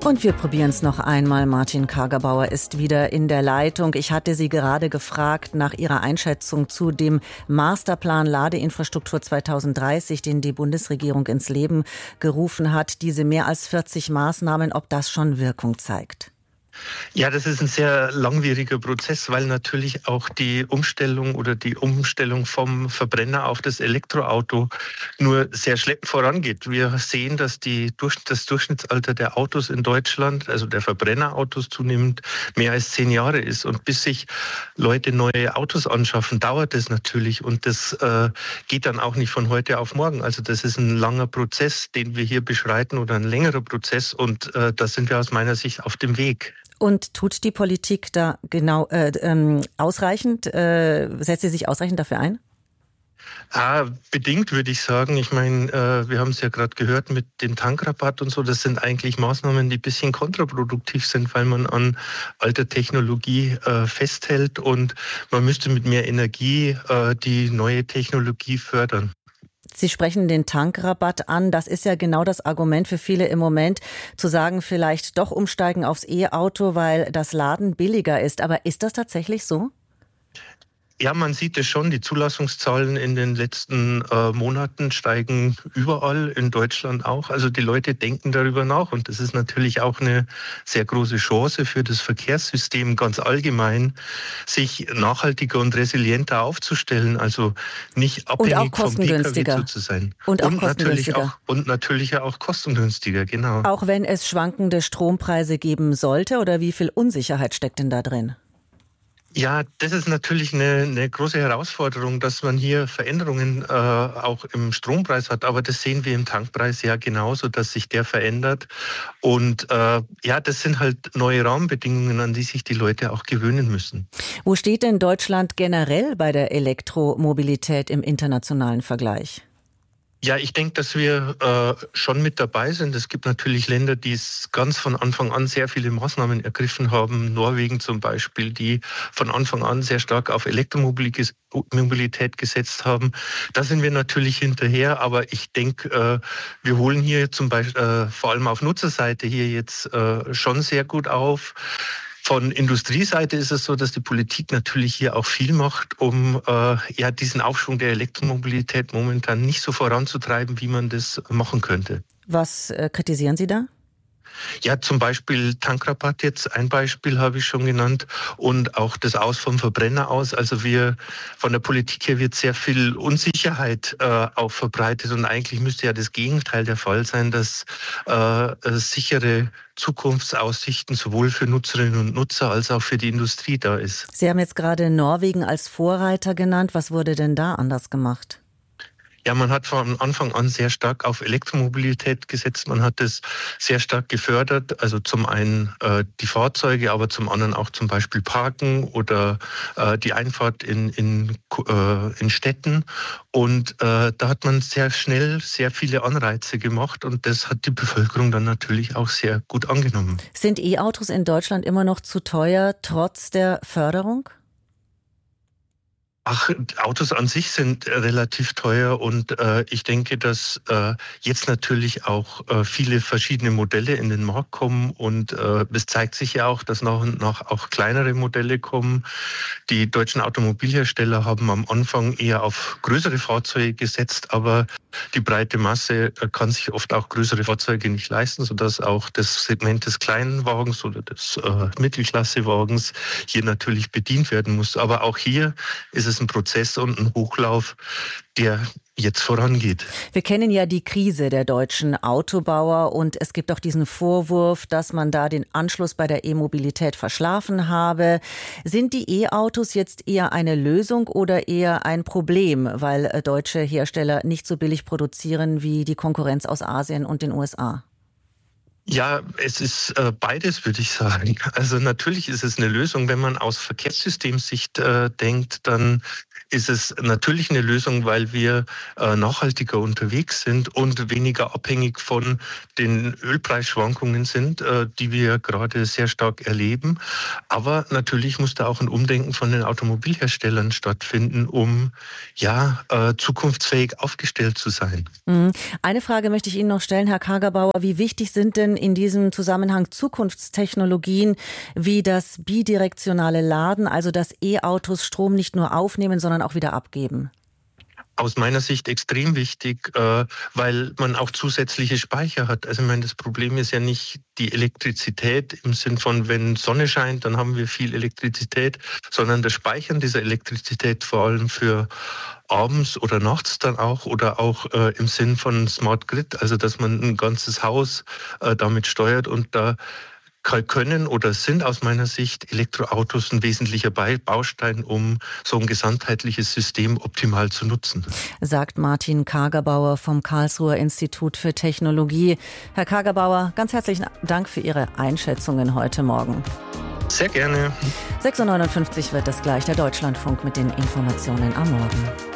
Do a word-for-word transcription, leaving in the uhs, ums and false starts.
Und wir probieren es noch einmal. Martin Kagerbauer ist wieder in der Leitung. Ich hatte Sie gerade gefragt nach Ihrer Einschätzung zu dem Masterplan Ladeinfrastruktur zweitausenddreißig, den die Bundesregierung ins Leben gerufen hat. Diese mehr als vierzig Maßnahmen, ob das schon Wirkung zeigt. Ja, das ist ein sehr langwieriger Prozess, weil natürlich auch die Umstellung oder die Umstellung vom Verbrenner auf das Elektroauto nur sehr schleppend vorangeht. Wir sehen, dass die, das Durchschnittsalter der Autos in Deutschland, also der Verbrennerautos zunehmend mehr als zehn Jahre ist. Und bis sich Leute neue Autos anschaffen, dauert das natürlich. Und das äh, geht dann auch nicht von heute auf morgen. Also das ist ein langer Prozess, den wir hier beschreiten oder ein längerer Prozess. Und äh, da sind wir aus meiner Sicht auf dem Weg. Und tut die Politik da genau äh, ähm, ausreichend, äh, setzt sie sich ausreichend dafür ein? Ah, bedingt würde ich sagen. Ich meine, äh, wir haben es ja gerade gehört mit dem Tankrabatt und so. Das sind eigentlich Maßnahmen, die ein bisschen kontraproduktiv sind, weil man an alter Technologie äh, festhält und man müsste mit mehr Energie äh, die neue Technologie fördern. Sie sprechen den Tankrabatt an. Das ist ja genau das Argument für viele im Moment, zu sagen, vielleicht doch umsteigen aufs E-Auto, weil das Laden billiger ist. Aber ist das tatsächlich so? Ja, man sieht es schon. Die Zulassungszahlen in den letzten äh, Monaten steigen überall, in Deutschland auch. Also die Leute denken darüber nach. Und das ist natürlich auch eine sehr große Chance für das Verkehrssystem ganz allgemein, sich nachhaltiger und resilienter aufzustellen. Also nicht abhängig vom P K W zu sein. Und auch und kostengünstiger. Natürlich auch, und natürlich auch kostengünstiger, genau. Auch wenn es schwankende Strompreise geben sollte? Oder wie viel Unsicherheit steckt denn da drin? Ja, das ist natürlich eine, eine große Herausforderung, dass man hier Veränderungen äh, auch im Strompreis hat. Aber das sehen wir im Tankpreis ja genauso, dass sich der verändert. Und äh, ja, das sind halt neue Rahmenbedingungen, an die sich die Leute auch gewöhnen müssen. Wo steht denn Deutschland generell bei der Elektromobilität im internationalen Vergleich? Ja, ich denke, dass wir äh, schon mit dabei sind. Es gibt natürlich Länder, die es ganz von Anfang an sehr viele Maßnahmen ergriffen haben. Norwegen zum Beispiel, die von Anfang an sehr stark auf Elektromobilität gesetzt haben. Da sind wir natürlich hinterher. Aber ich denke, äh, wir holen hier zum Beispiel äh, vor allem auf Nutzerseite hier jetzt äh, schon sehr gut auf. Von Industrieseite ist es so, dass die Politik natürlich hier auch viel macht, um äh, ja diesen Aufschwung der Elektromobilität momentan nicht so voranzutreiben, wie man das machen könnte. Was äh, kritisieren Sie da? Ja, zum Beispiel Tankrabatt jetzt, ein Beispiel habe ich schon genannt, und auch das Aus vom Verbrenner aus. Also wir von der Politik her wird sehr viel Unsicherheit äh, auch verbreitet und eigentlich müsste ja das Gegenteil der Fall sein, dass äh, sichere Zukunftsaussichten sowohl für Nutzerinnen und Nutzer als auch für die Industrie da ist. Sie haben jetzt gerade Norwegen als Vorreiter genannt. Was wurde denn da anders gemacht? Ja, man hat von Anfang an sehr stark auf Elektromobilität gesetzt. Man hat es sehr stark gefördert. Also zum einen äh, die Fahrzeuge, aber zum anderen auch zum Beispiel Parken oder äh, die Einfahrt in, in, äh, in Städten. Und äh, da hat man sehr schnell sehr viele Anreize gemacht und das hat die Bevölkerung dann natürlich auch sehr gut angenommen. Sind E-Autos in Deutschland immer noch zu teuer, trotz der Förderung? Ach, Autos an sich sind relativ teuer und äh, ich denke, dass äh, jetzt natürlich auch äh, viele verschiedene Modelle in den Markt kommen und äh, es zeigt sich ja auch, dass nach und nach auch kleinere Modelle kommen. Die deutschen Automobilhersteller haben am Anfang eher auf größere Fahrzeuge gesetzt, aber die breite Masse kann sich oft auch größere Fahrzeuge nicht leisten, sodass auch das Segment des kleinen Wagens oder des äh, Mittelklassewagens hier natürlich bedient werden muss. Aber auch hier ist es ein Prozess und ein Hochlauf, der jetzt vorangeht. Wir kennen ja die Krise der deutschen Autobauer und es gibt auch diesen Vorwurf, dass man da den Anschluss bei der E-Mobilität verschlafen habe. Sind die E-Autos jetzt eher eine Lösung oder eher ein Problem, weil deutsche Hersteller nicht so billig produzieren wie die Konkurrenz aus Asien und den U S A? Ja, es ist äh, beides, würde ich sagen. Also natürlich ist es eine Lösung, wenn man aus Verkehrssystemsicht äh, denkt, dann ist es natürlich eine Lösung, weil wir äh, nachhaltiger unterwegs sind und weniger abhängig von den Ölpreisschwankungen sind, äh, die wir gerade sehr stark erleben. Aber natürlich muss da auch ein Umdenken von den Automobilherstellern stattfinden, um ja äh, zukunftsfähig aufgestellt zu sein. Eine Frage möchte ich Ihnen noch stellen, Herr Kagerbauer. Wie wichtig sind denn in diesem Zusammenhang Zukunftstechnologien wie das bidirektionale Laden, also dass E-Autos Strom nicht nur aufnehmen, sondern auch wieder abgeben? Aus meiner Sicht extrem wichtig, weil man auch zusätzliche Speicher hat. Also ich meine, das Problem ist ja nicht die Elektrizität im Sinn von, wenn Sonne scheint, dann haben wir viel Elektrizität, sondern das Speichern dieser Elektrizität vor allem für abends oder nachts dann auch oder auch äh, im Sinn von Smart Grid, also dass man ein ganzes Haus äh, damit steuert und da können oder sind aus meiner Sicht Elektroautos ein wesentlicher Baustein, um so ein gesamtheitliches System optimal zu nutzen. Sagt Martin Kagerbauer vom Karlsruher Institut für Technologie. Herr Kagerbauer, ganz herzlichen Dank für Ihre Einschätzungen heute Morgen. Sehr gerne. sechs Uhr neunundfünfzig wird das gleich, der Deutschlandfunk mit den Informationen am Morgen.